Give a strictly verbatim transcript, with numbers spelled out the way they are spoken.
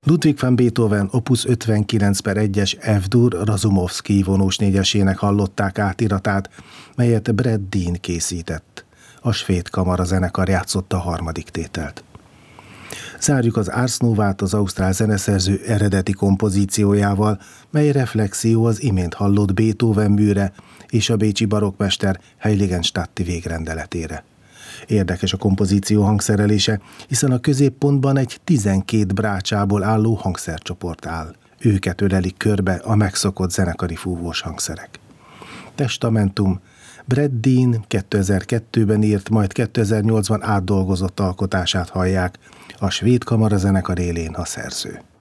Ludwig van Beethoven opus ötvenkilenc per egyes F-dur Razumovszky vonós négyesének hallották átiratát, melyet Brad Dean készített. A svéd kamarazenekar játszotta a harmadik tételt. Zárjuk az Ars Novát az ausztrál zeneszerző eredeti kompozíciójával, mely reflexió az imént hallott Beethoven műre és a bécsi barokkmester Heiligenstadti végrendeletére. Érdekes a kompozíció hangszerelése, hiszen a középpontban egy tizenkét brácsából álló hangszercsoport áll. Őket ölelik körbe a megszokott zenekari fúvós hangszerek. Testamentum. Brad Dean kétezer-kettőben írt, majd kétezer-nyolcban átdolgozott alkotását hallják, a svéd kamarazenekar élén a szerző.